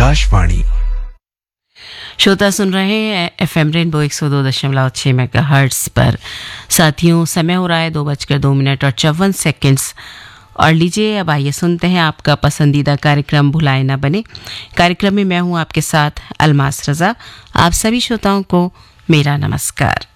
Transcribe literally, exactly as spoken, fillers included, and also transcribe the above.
आकाशवाणी। श्रोता सुन रहे हैं एफ एम रेनबो एक सौ दो दशमलव छः मेगाहर्ट्ज पर। साथियों, समय हो रहा है दो बजकर दो मिनट और चौवन सेकेंड्स। और लीजिए अब आइए सुनते हैं आपका पसंदीदा कार्यक्रम भुलाए ना बने। कार्यक्रम में मैं हूं आपके साथ अलमास रजा। आप सभी श्रोताओं को मेरा नमस्कार।